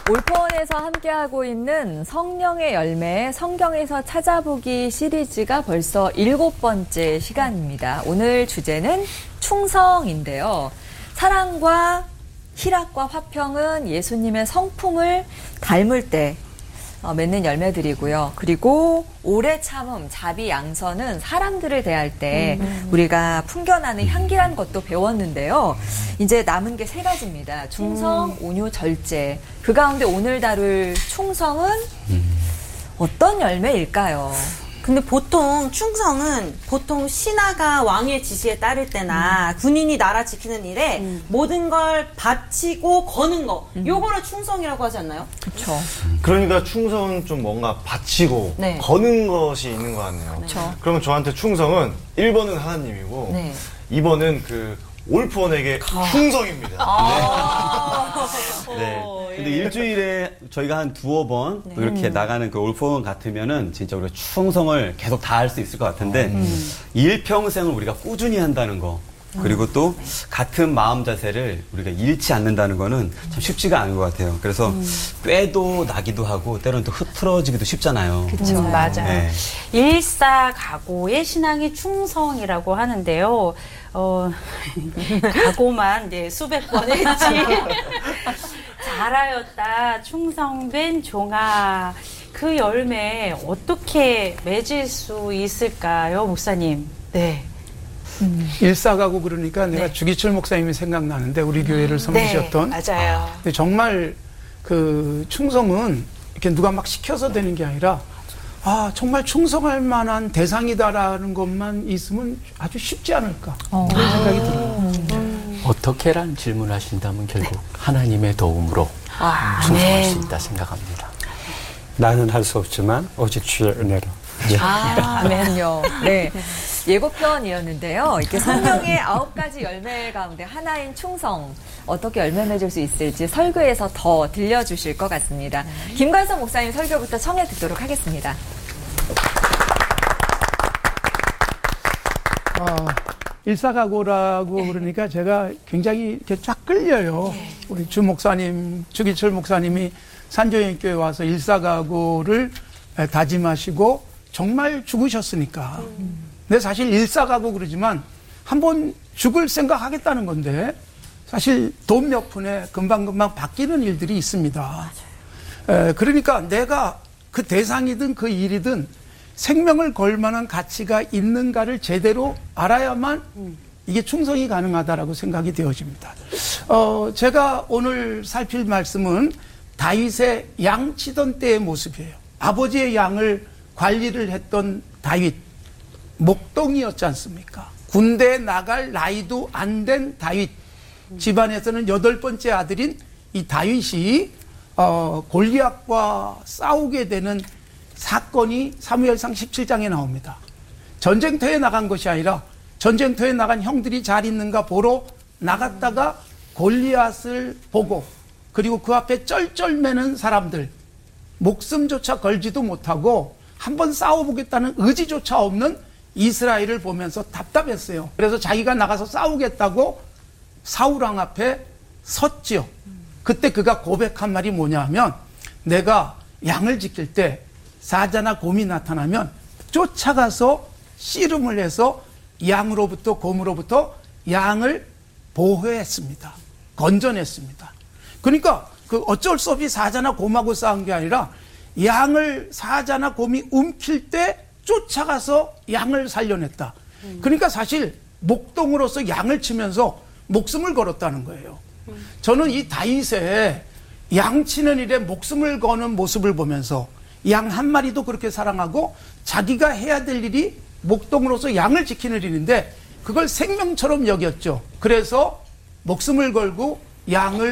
올포원에서 함께하고 있는 성령의 열매 성경에서 찾아보기 시리즈가 벌써 7번째 시간입니다. 오늘 주제는 충성인데요. 사랑과 희락과 화평은 예수님의 성품을 닮을 때 맺는 열매들이고요. 그리고 오래 참음, 자비, 양선은 사람들을 대할 때 우리가 풍겨나는 향기라는 것도 배웠는데요. 이제 남은 게 3가지입니다. 충성, 온유, 절제. 그 가운데 오늘 다룰 충성은 어떤 열매일까요? 근데 보통 충성은 보통 신하가 왕의 지시에 따를 때나 군인이 나라 지키는 일에 모든 걸 바치고 거는 거 요거를 충성이라고 하지 않나요? 그렇죠. 그러니까 충성은 좀 뭔가 바치고 네. 거는 것이 있는 것 같네요. 그렇죠. 그러면 저한테 충성은 1번은 하나님이고 네. 2번은 그 올프원에게 충성입니다. 네. 근데 일주일에 저희가 한 2-번 이렇게 나가는 그 올포원 같으면은 진짜 우리가 충성을 계속 다할 수 있을 것 같은데 일평생을 우리가 꾸준히 한다는 거 그리고 또 같은 마음 자세를 우리가 잃지 않는다는 거는 참 쉽지가 않은 것 같아요. 그래서 꾀도 나기도 하고 때로는 또 흐트러지기도 쉽잖아요. 그렇죠. 맞아요. 네. 일사각오의 신앙이 충성이라고 하는데요. 각오만 수백 번 했지. 잘하였다, 충성된 종아. 그 열매 어떻게 맺을 수 있을까요, 목사님? 네. 일사가고 그러니까 내가 주기철 목사님이 생각나는데 우리 교회를 섬기셨던. 네, 맞아요. 근데 정말 그 충성은 이렇게 누가 막 시켜서 되는 게 아니라 정말 충성할 만한 대상이다라는 것만 있으면 아주 쉽지 않을까 그런 생각이 들어요. 어떻게란 질문을 하신다면 결국 하나님의 도움으로 충성할 수 있다 생각합니다. 나는 할 수 없지만 오직 주의 은혜로. 아멘요. 네. 예고편이었는데요. 이렇게 성령의 9가지 열매 가운데 하나인 충성 어떻게 열매 맺을 수 있을지 설교에서 더 들려주실 것 같습니다. 김관성 목사님 설교부터 청해 듣도록 하겠습니다. 일사각오라고 그러니까 제가 굉장히 이렇게 쫙 끌려요. 우리 주 목사님, 주기철 목사님이 산조연교회 와서 일사각오를 다짐하시고 정말 죽으셨으니까. 근데 사실 일사각오 그러지만 한번 죽을 생각하겠다는 건데 사실 돈 몇 푼에 금방금방 바뀌는 일들이 있습니다. 그러니까 내가 그 대상이든 그 일이든 생명을 걸 만한 가치가 있는가를 제대로 알아야만 이게 충성이 가능하다라고 생각이 되어집니다. 제가 오늘 살필 말씀은 다윗의 양 치던 때의 모습이에요. 아버지의 양을 관리를 했던 다윗, 목동이었지 않습니까? 군대에 나갈 나이도 안 된 다윗, 집안에서는 8번째 아들인 이 다윗이 골리앗과 싸우게 되는 사건이 사무엘상 17장에 나옵니다. 전쟁터에 나간 것이 아니라 전쟁터에 나간 형들이 잘 있는가 보러 나갔다가 골리앗을 보고 그리고 그 앞에 쩔쩔매는 사람들, 목숨조차 걸지도 못하고 한번 싸워보겠다는 의지조차 없는 이스라엘을 보면서 답답했어요. 그래서 자기가 나가서 싸우겠다고 사울왕 앞에 섰지요. 그때 그가 고백한 말이 뭐냐 하면 내가 양을 지킬 때 사자나 곰이 나타나면 쫓아가서 씨름을 해서 양으로부터 곰으로부터 양을 보호했습니다. 건져냈습니다. 그러니까 그 어쩔 수 없이 사자나 곰하고 싸운 게 아니라 양을 사자나 곰이 움킬 때 쫓아가서 양을 살려냈다. 그러니까 사실 목동으로서 양을 치면서 목숨을 걸었다는 거예요. 저는 이 다윗의 양 치는 일에 목숨을 거는 모습을 보면서 양 한 마리도 그렇게 사랑하고 자기가 해야 될 일이 목동으로서 양을 지키는 일인데 그걸 생명처럼 여겼죠. 그래서 목숨을 걸고 양을